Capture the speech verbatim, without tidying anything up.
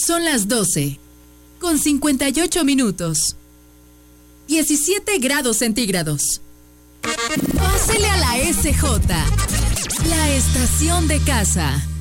Son las doce, con cincuenta y ocho minutos. diecisiete grados centígrados. Pásele a la S J, la estación de casa.